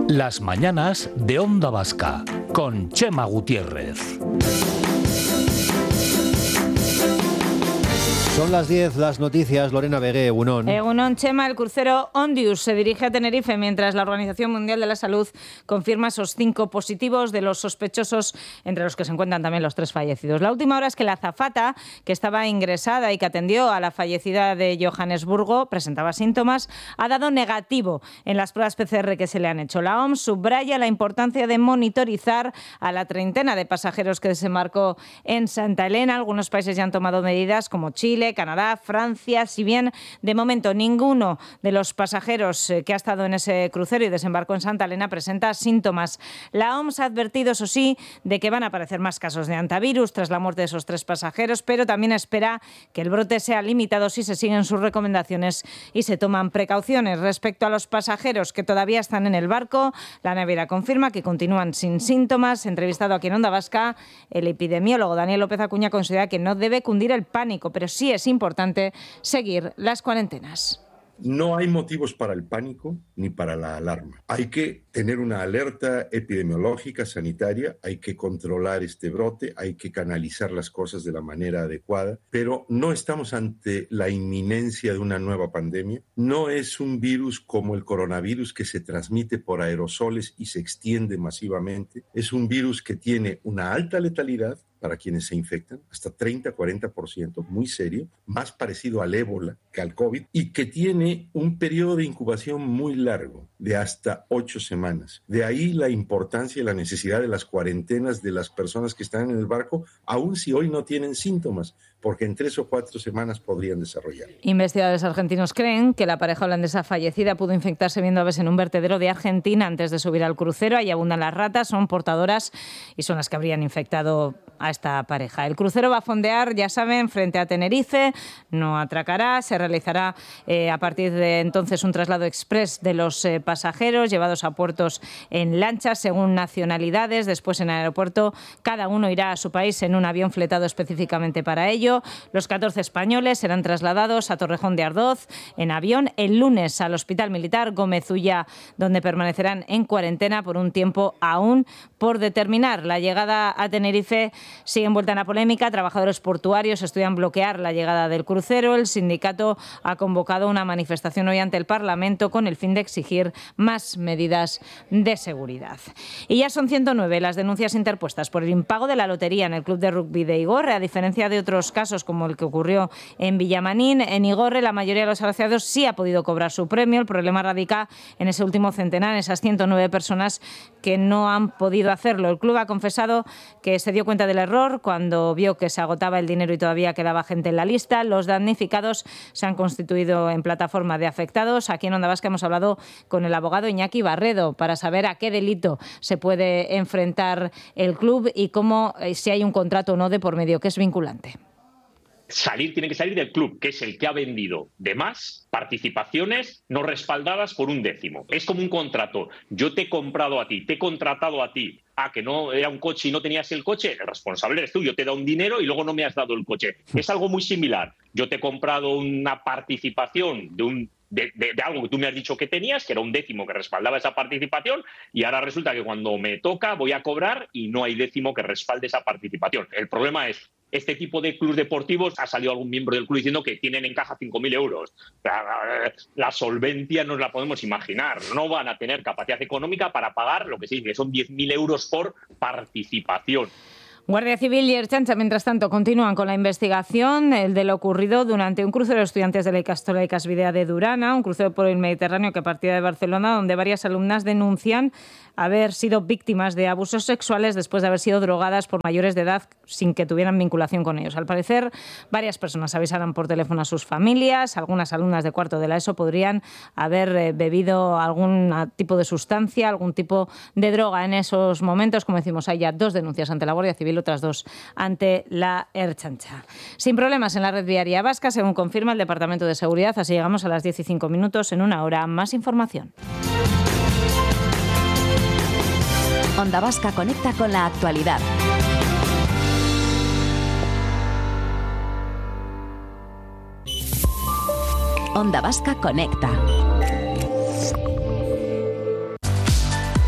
Las mañanas de Onda Vasca, con Chema Gutiérrez. Son las 10, las noticias. Lorena Vegué, Egunon. Egunon, Chema. El crucero Ondius se dirige a Tenerife mientras la Organización Mundial de la Salud confirma esos 5 positivos de los sospechosos, entre los que se encuentran también los 3 fallecidos. La última hora es que la azafata, que estaba ingresada y que atendió a la fallecida de Johannesburgo, presentaba síntomas, ha dado negativo en las pruebas PCR que se le han hecho. La OMS subraya la importancia de monitorizar a la treintena de pasajeros que desembarcó en Santa Elena. Algunos países ya han tomado medidas como Chile, Canadá, Francia. Si bien de momento ninguno de los pasajeros que ha estado en ese crucero y desembarcó en Santa Elena presenta síntomas. La OMS ha advertido, eso sí, de que van a aparecer más casos de hantavirus tras la muerte de esos 3 pasajeros, pero también espera que el brote sea limitado si se siguen sus recomendaciones y se toman precauciones. Respecto a los pasajeros que todavía están en el barco, la naviera confirma que continúan sin síntomas. Entrevistado aquí en Onda Vasca, el epidemiólogo Daniel López Acuña considera que no debe cundir el pánico, pero sí es importante seguir las cuarentenas. No hay motivos para el pánico ni para la alarma. Hay que tener una alerta epidemiológica, sanitaria, hay que controlar este brote, hay que canalizar las cosas de la manera adecuada, pero no estamos ante la inminencia de una nueva pandemia. No es un virus como el coronavirus que se transmite por aerosoles y se extiende masivamente. Es un virus que tiene una alta letalidad para quienes se infectan, hasta 30-40%, muy serio, más parecido al ébola que al COVID, y que tiene un periodo de incubación muy largo, de hasta 8 semanas. De ahí la importancia y la necesidad de las cuarentenas de las personas que están en el barco, aun si hoy no tienen síntomas, porque en 3 o 4 semanas podrían desarrollar. Investigadores argentinos creen que la pareja holandesa fallecida pudo infectarse viendo aves en un vertedero de Argentina antes de subir al crucero. Ahí abundan las ratas, son portadoras y son las que habrían infectado a esta pareja. El crucero va a fondear, ya saben, frente a Tenerife, no atracará, se realizará a partir de entonces un traslado exprés de los pasajeros llevados a puertos en lanchas según nacionalidades. Después en el aeropuerto cada uno irá a su país en un avión fletado específicamente para ello. Los 14 españoles serán trasladados a Torrejón de Ardoz en avión el lunes al Hospital Militar Gómez Ulla, donde permanecerán en cuarentena por un tiempo aún por determinar. La llegada a Tenerife sigue envuelta en la polémica. Trabajadores portuarios estudian bloquear la llegada del crucero. El sindicato ha convocado una manifestación hoy ante el Parlamento con el fin de exigir más medidas de seguridad. Y ya son 109 las denuncias interpuestas por el impago de la lotería en el club de rugby de Igorre. A diferencia de otros casos como el que ocurrió en Villamanín, en Igorre la mayoría de los agraciados sí ha podido cobrar su premio. El problema radica en ese último centenar, en esas 109 personas que no han podido hacerlo. El club ha confesado que se dio cuenta del error cuando vio que se agotaba el dinero y todavía quedaba gente en la lista. Los damnificados se han constituido en plataforma de afectados. Aquí en Onda Vasca hemos hablado con el abogado Iñaki Barredo para saber a qué delito se puede enfrentar el club y cómo, si hay un contrato o no de por medio, que es vinculante. Tiene que salir del club, que es el que ha vendido de más participaciones no respaldadas por un décimo. Es como un contrato. Yo te he comprado a ti, te he contratado a ti. Que no era un coche y no tenías el coche, el responsable eres tú. Yo te he dado un dinero y luego no me has dado el coche. Es algo muy similar. Yo te he comprado una participación de algo que tú me has dicho que tenías, que era un décimo que respaldaba esa participación, y ahora resulta que cuando me toca voy a cobrar y no hay décimo que respalde esa participación. El problema es, este tipo de clubes deportivos, ha salido algún miembro del club diciendo que tienen en caja 5.000 euros. La solvencia no la podemos imaginar. No van a tener capacidad económica para pagar lo que sí, que son 10.000 euros por participación. Guardia Civil y Ertzaintza, mientras tanto, continúan con la investigación de lo ocurrido durante un crucero de estudiantes de la Ikastola y Casbidea de Durana, un crucero por el Mediterráneo que partía de Barcelona, donde varias alumnas denuncian haber sido víctimas de abusos sexuales después de haber sido drogadas por mayores de edad sin que tuvieran vinculación con ellos. Al parecer, varias personas avisaron por teléfono a sus familias. Algunas alumnas de cuarto de la ESO podrían haber bebido algún tipo de sustancia, algún tipo de droga en esos momentos. Como decimos, hay ya 2 denuncias ante la Guardia Civil, otras 2 ante la Ertzaintza. Sin problemas en la red viaria vasca, según confirma el Departamento de Seguridad. Así llegamos a las 10:05. En una hora, más información. Onda Vasca conecta con la actualidad. Onda Vasca conecta.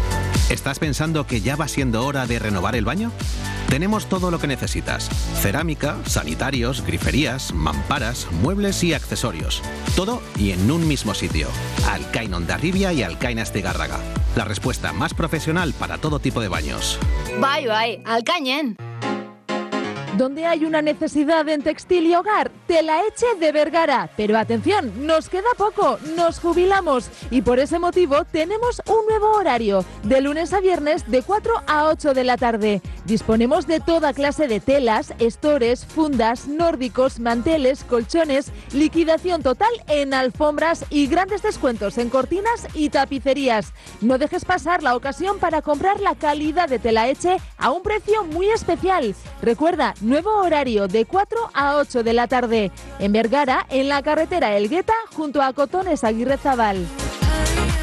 ¿Estás pensando que ya va siendo hora de renovar el baño? Tenemos todo lo que necesitas: cerámica, sanitarios, griferías, mamparas, muebles y accesorios. Todo y en un mismo sitio. Alcain Hondarribia y Alcain Astigarraga. La respuesta más profesional para todo tipo de baños. Bye, Alcañen. Donde hay una necesidad en textil y hogar, Telaeche de Vergara. Pero atención, nos queda poco, nos jubilamos y por ese motivo tenemos un nuevo horario, de lunes a viernes de 4 a 8 de la tarde. Disponemos de toda clase de telas, estores, fundas, nórdicos, manteles, colchones, liquidación total en alfombras y grandes descuentos en cortinas y tapicerías. No dejes pasar la ocasión para comprar la calidad de Telaeche a un precio muy especial. Recuerda, nuevo horario de 4 a 8 de la tarde. En Vergara, en la carretera Elgueta, junto a Cotones Aguirrezabal.